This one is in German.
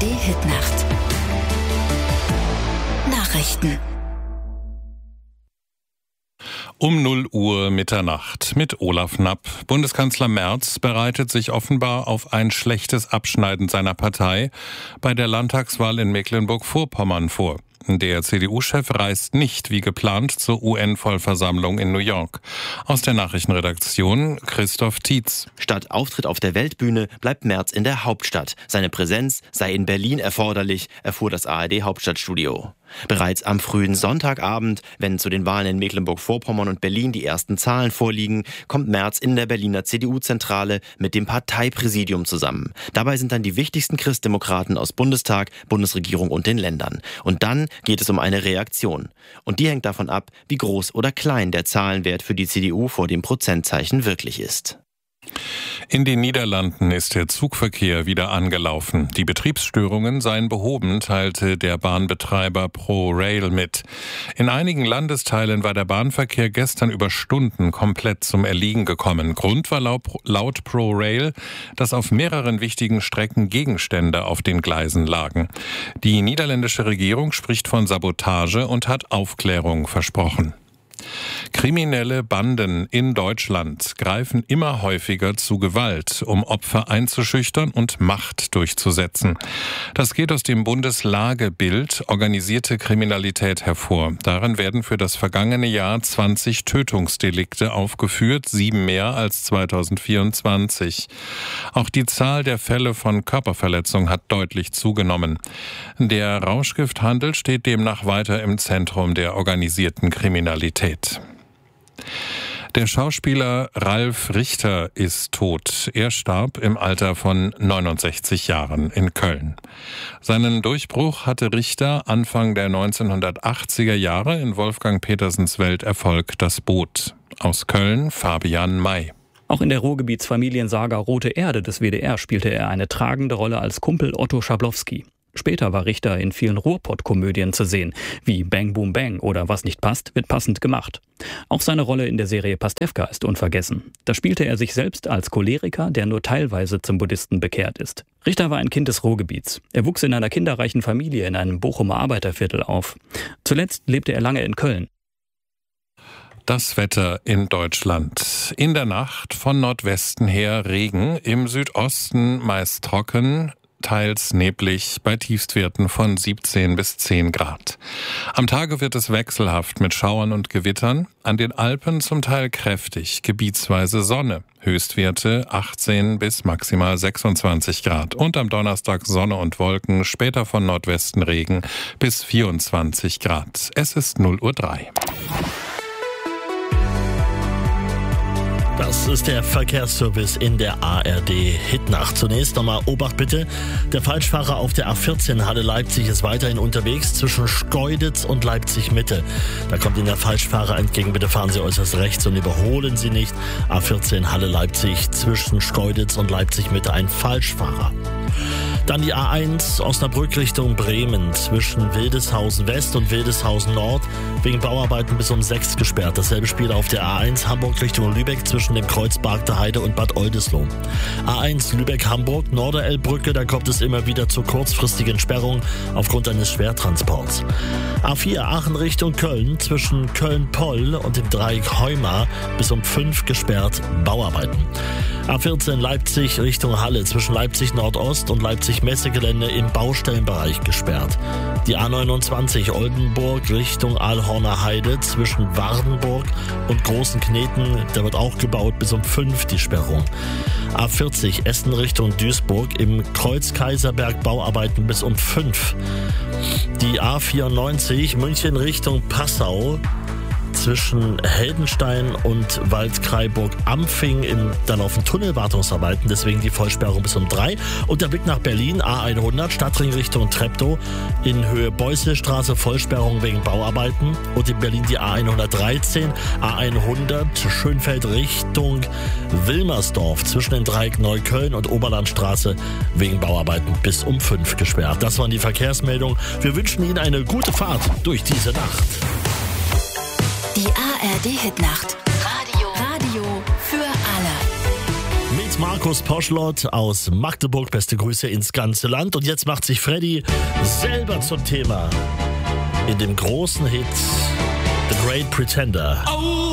ARD-Hitnacht. Nachrichten. Um 0 Uhr Mitternacht mit Olaf Knapp. Bundeskanzler Merz bereitet sich offenbar auf ein schlechtes Abschneiden seiner Partei bei der Landtagswahl in Mecklenburg-Vorpommern vor. Der CDU-Chef reist nicht wie geplant zur UN-Vollversammlung in New York. Aus der Nachrichtenredaktion Christoph Tietz. Statt Auftritt auf der Weltbühne bleibt Merz in der Hauptstadt. Seine Präsenz sei in Berlin erforderlich, erfuhr das ARD-Hauptstadtstudio. Bereits am frühen Sonntagabend, wenn zu den Wahlen in Mecklenburg-Vorpommern und Berlin die ersten Zahlen vorliegen, kommt Merz in der Berliner CDU-Zentrale mit dem Parteipräsidium zusammen. Dabei sind dann die wichtigsten Christdemokraten aus Bundestag, Bundesregierung und den Ländern. Und dann geht es um eine Reaktion. Und die hängt davon ab, wie groß oder klein der Zahlenwert für die CDU vor dem Prozentzeichen wirklich ist. In den Niederlanden ist der Zugverkehr wieder angelaufen. Die Betriebsstörungen seien behoben, teilte der Bahnbetreiber ProRail mit. In einigen Landesteilen war der Bahnverkehr gestern über Stunden komplett zum Erliegen gekommen. Grund war laut ProRail, dass auf mehreren wichtigen Strecken Gegenstände auf den Gleisen lagen. Die niederländische Regierung spricht von Sabotage und hat Aufklärung versprochen. Kriminelle Banden in Deutschland greifen immer häufiger zu Gewalt, um Opfer einzuschüchtern und Macht durchzusetzen. Das geht aus dem Bundeslagebild Organisierte Kriminalität hervor. Darin werden für das vergangene Jahr 20 Tötungsdelikte aufgeführt, 7 mehr als 2024. Auch die Zahl der Fälle von Körperverletzung hat deutlich zugenommen. Der Rauschgifthandel steht demnach weiter im Zentrum der organisierten Kriminalität. Der Schauspieler Ralf Richter ist tot. Er starb im Alter von 69 Jahren in Köln. Seinen Durchbruch hatte Richter Anfang der 1980er Jahre in Wolfgang Petersens Welterfolg Das Boot. Aus Köln Fabian May. Auch in der Ruhrgebietsfamiliensaga Rote Erde des WDR spielte er eine tragende Rolle als Kumpel Otto Schablowski. Später war Richter in vielen Ruhrpott-Komödien zu sehen, wie Bang Boom Bang oder Was nicht passt, wird passend gemacht. Auch seine Rolle in der Serie Pastewka ist unvergessen. Da spielte er sich selbst als Choleriker, der nur teilweise zum Buddhisten bekehrt ist. Richter war ein Kind des Ruhrgebiets. Er wuchs in einer kinderreichen Familie in einem Bochumer Arbeiterviertel auf. Zuletzt lebte er lange in Köln. Das Wetter in Deutschland. In der Nacht von Nordwesten her Regen, im Südosten meist trocken, teils neblig bei Tiefstwerten von 17 bis 10 Grad. Am Tage wird es wechselhaft mit Schauern und Gewittern, an den Alpen zum Teil kräftig, gebietsweise Sonne, Höchstwerte 18 bis maximal 26 Grad und am Donnerstag Sonne und Wolken, später von Nordwesten Regen bis 24 Grad. Es ist 0:03 Uhr. Das ist der Verkehrsservice in der ARD-Hitnacht. Zunächst nochmal Obacht bitte. Der Falschfahrer auf der A14 Halle-Leipzig ist weiterhin unterwegs zwischen Schkeuditz und Leipzig-Mitte. Da kommt Ihnen der Falschfahrer entgegen. Bitte fahren Sie äußerst rechts und überholen Sie nicht. A14 Halle-Leipzig zwischen Schkeuditz und Leipzig-Mitte ein Falschfahrer. Dann die A1 Osnabrück Richtung Bremen zwischen Wildeshausen West und Wildeshausen Nord wegen Bauarbeiten bis um 6 gesperrt. Dasselbe Spiel auf der A1 Hamburg Richtung Lübeck zwischen dem Kreuz Bargter Heide und Bad Oldesloe. A1 Lübeck-Hamburg Norderelbbrücke, da kommt es immer wieder zu kurzfristigen Sperrungen aufgrund eines Schwertransports. A4 Aachen Richtung Köln zwischen Köln-Poll und dem Dreieck Heumar bis um 5 gesperrt, Bauarbeiten. A14 Leipzig Richtung Halle zwischen Leipzig Nordost und Leipzig Messegelände im Baustellenbereich gesperrt. Die A29 Oldenburg Richtung Aalhorner Heide zwischen Wardenburg und Großen Kneten, da wird auch gebaut, bis um 5 die Sperrung. A40 Essen Richtung Duisburg im Kreuz Kaiserberg Bauarbeiten bis um 5. Die A94 München Richtung Passau zwischen Heldenstein und Waldkraiburg-Ampfing da laufen Tunnelwartungsarbeiten, deswegen die Vollsperrung bis um 3. Und der Blick nach Berlin, A100, Stadtring Richtung Treptow, in Höhe Beusselstraße Vollsperrung wegen Bauarbeiten. Und in Berlin die A113, A100, Schönfeld Richtung Wilmersdorf, zwischen dem Dreieck Neukölln und Oberlandstraße wegen Bauarbeiten bis um 5 gesperrt. Das waren die Verkehrsmeldungen. Wir wünschen Ihnen eine gute Fahrt durch diese Nacht. Die ARD-Hitnacht. Radio für alle. Mit mit Markus Poschlott aus Magdeburg. Beste Grüße ins ganze Land. Und jetzt macht sich Freddy selber zum Thema in dem großen Hit The Great Pretender.